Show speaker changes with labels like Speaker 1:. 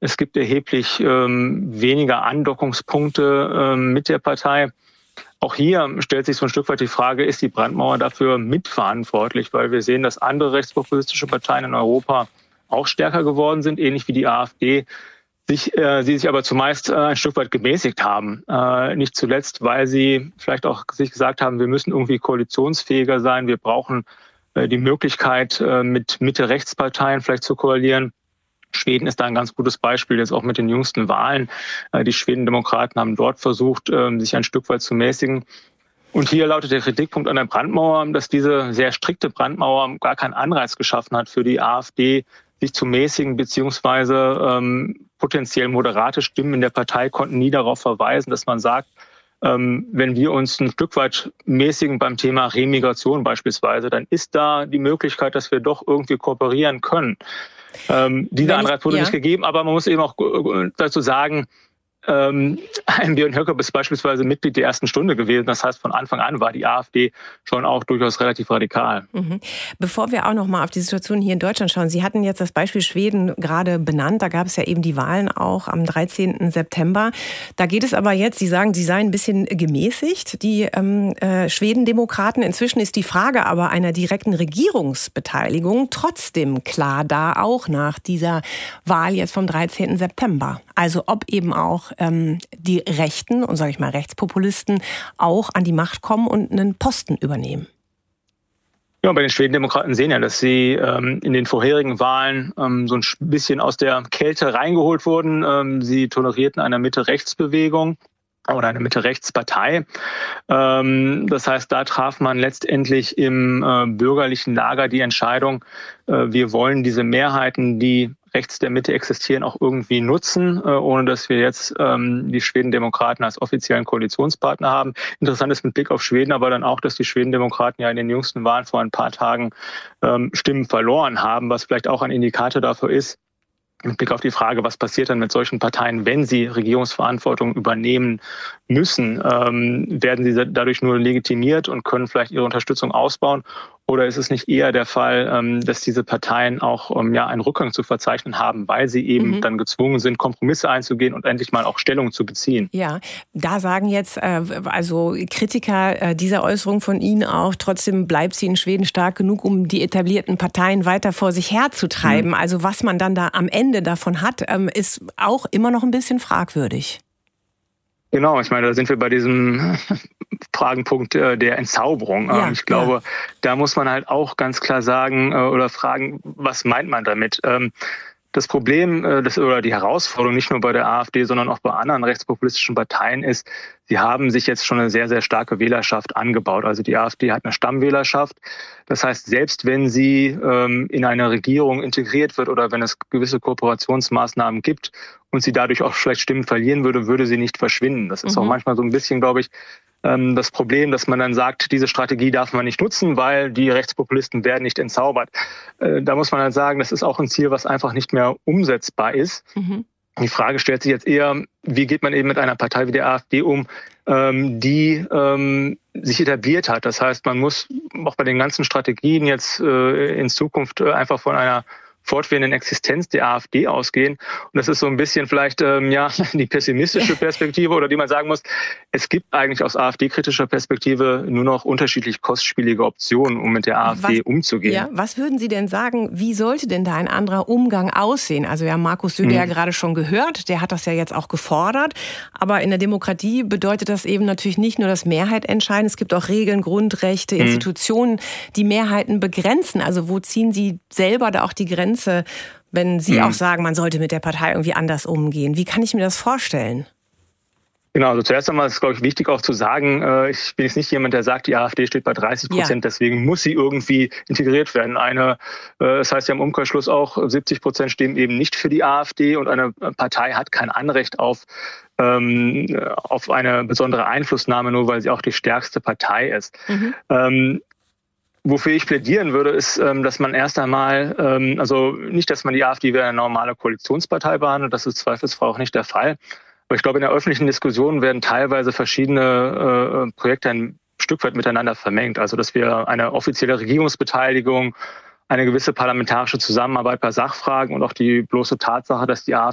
Speaker 1: Es gibt erheblich weniger Andockungspunkte mit der Partei. Auch hier stellt sich so ein Stück weit die Frage, ist die Brandmauer dafür mitverantwortlich? Weil wir sehen, dass andere rechtspopulistische Parteien in Europa auch stärker geworden sind, ähnlich wie die AfD, sie sich aber zumeist ein Stück weit gemäßigt haben. Nicht zuletzt, weil sie vielleicht auch sich gesagt haben, wir müssen irgendwie koalitionsfähiger sein, wir brauchen die Möglichkeit, mit Mitte-Rechtsparteien vielleicht zu koalieren. Schweden ist da ein ganz gutes Beispiel, jetzt auch mit den jüngsten Wahlen. Die Schwedendemokraten haben dort versucht, sich ein Stück weit zu mäßigen. Und hier lautet der Kritikpunkt an der Brandmauer, dass diese sehr strikte Brandmauer gar keinen Anreiz geschaffen hat für die AfD, sich zu mäßigen, beziehungsweise potenziell moderate Stimmen in der Partei konnten nie darauf verweisen, dass man sagt, wenn wir uns ein Stück weit mäßigen beim Thema Remigration beispielsweise, dann ist da die Möglichkeit, dass wir doch irgendwie kooperieren können. Dieser Anreiz wurde nicht gegeben, aber man muss eben auch dazu sagen, ein Björn Höcke ist beispielsweise Mitglied der ersten Stunde gewesen. Das heißt, von Anfang an war die AfD schon auch durchaus relativ radikal.
Speaker 2: Bevor wir auch noch mal auf die Situation hier in Deutschland schauen, Sie hatten jetzt das Beispiel Schweden gerade benannt. Da gab es ja eben die Wahlen auch am 13. September. Da geht es aber jetzt, Sie sagen, Sie seien ein bisschen gemäßigt, die Schwedendemokraten. Inzwischen ist die Frage aber einer direkten Regierungsbeteiligung trotzdem klar da, auch nach dieser Wahl jetzt vom 13. September. Also ob eben auch die Rechten und, sage ich mal, Rechtspopulisten auch an die Macht kommen und einen Posten übernehmen.
Speaker 1: Ja, bei den Schwedendemokraten sehen ja, dass sie in den vorherigen Wahlen so ein bisschen aus der Kälte reingeholt wurden. Sie tolerierten eine Mitte-Rechts-Bewegung oder eine Mitte-Rechts-Partei. Das heißt, da traf man letztendlich im bürgerlichen Lager die Entscheidung, wir wollen diese Mehrheiten, die rechts der Mitte existieren, auch irgendwie nutzen, ohne dass wir jetzt die Schwedendemokraten als offiziellen Koalitionspartner haben. Interessant ist mit Blick auf Schweden aber dann auch, dass die Schwedendemokraten ja in den jüngsten Wahlen vor ein paar Tagen Stimmen verloren haben, was vielleicht auch ein Indikator dafür ist, mit Blick auf die Frage, was passiert dann mit solchen Parteien, wenn sie Regierungsverantwortung übernehmen müssen? Werden sie dadurch nur legitimiert und können vielleicht ihre Unterstützung ausbauen? Oder ist es nicht eher der Fall, dass diese Parteien auch einen Rückgang zu verzeichnen haben, weil sie eben dann gezwungen sind, Kompromisse einzugehen und endlich mal auch Stellung zu beziehen?
Speaker 2: Ja, da sagen jetzt also Kritiker dieser Äußerung von Ihnen auch, trotzdem bleibt sie in Schweden stark genug, um die etablierten Parteien weiter vor sich herzutreiben. Also was man dann da am Ende davon hat, ist auch immer noch ein bisschen fragwürdig.
Speaker 1: Genau, ich meine, da sind wir bei diesem Fragenpunkt der Entzauberung.
Speaker 2: Ja,
Speaker 1: ich glaube, da muss man halt auch ganz klar sagen oder fragen, was meint man damit? Das Problem oder die Herausforderung nicht nur bei der AfD, sondern auch bei anderen rechtspopulistischen Parteien ist, sie haben sich jetzt schon eine sehr, sehr starke Wählerschaft angebaut. Also die AfD hat eine Stammwählerschaft. Das heißt, selbst wenn sie in eine Regierung integriert wird oder wenn es gewisse Kooperationsmaßnahmen gibt und sie dadurch auch vielleicht Stimmen verlieren würde, würde sie nicht verschwinden. Das ist auch manchmal so ein bisschen, glaube ich, das Problem, dass man dann sagt, diese Strategie darf man nicht nutzen, weil die Rechtspopulisten werden nicht entzaubert. Da muss man halt sagen, das ist auch ein Ziel, was einfach nicht mehr umsetzbar ist. Die Frage stellt sich jetzt eher, wie geht man eben mit einer Partei wie der AfD um, die sich etabliert hat. Das heißt, man muss auch bei den ganzen Strategien jetzt in Zukunft einfach von einer fortwährenden Existenz der AfD ausgehen. Und das ist so ein bisschen vielleicht die pessimistische Perspektive oder die man sagen muss, es gibt eigentlich aus AfD-kritischer Perspektive nur noch unterschiedlich kostspielige Optionen, um mit der AfD umzugehen.
Speaker 2: Ja, was würden Sie denn sagen, wie sollte denn da ein anderer Umgang aussehen? Also wir haben Markus Söder ja gerade schon gehört, der hat das ja jetzt auch gefordert. Aber in der Demokratie bedeutet das eben natürlich nicht nur, dass Mehrheit entscheiden. Es gibt auch Regeln, Grundrechte, Institutionen, die Mehrheiten begrenzen. Also wo ziehen Sie selber da auch die Grenze, wenn Sie auch sagen, man sollte mit der Partei irgendwie anders umgehen? Wie kann ich mir das vorstellen?
Speaker 1: Genau, also zuerst einmal ist es, glaube ich, wichtig auch zu sagen, ich bin jetzt nicht jemand, der sagt, die AfD steht bei 30%, deswegen muss sie irgendwie integriert werden. Das heißt ja im Umkehrschluss auch, 70% stimmen eben nicht für die AfD und eine Partei hat kein Anrecht auf eine besondere Einflussnahme, nur weil sie auch die stärkste Partei ist. Wofür ich plädieren würde, ist, dass man erst einmal, also nicht, dass man die AfD wie eine normale Koalitionspartei behandelt, das ist zweifelsfrei auch nicht der Fall. Aber ich glaube, in der öffentlichen Diskussion werden teilweise verschiedene Projekte ein Stück weit miteinander vermengt. Also, dass wir eine offizielle Regierungsbeteiligung, eine gewisse parlamentarische Zusammenarbeit bei Sachfragen und auch die bloße Tatsache, dass die AfD